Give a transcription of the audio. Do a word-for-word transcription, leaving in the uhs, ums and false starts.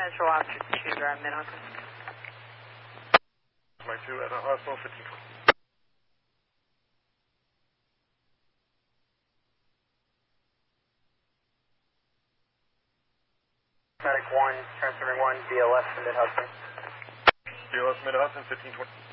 Central Officer two, drive Mid-Hudson. My two at a hospital, fifteen twenty. Medic one, transferring one, B L S to Mid-Hudson. B L S Mid-Hudson, fifteen twenty.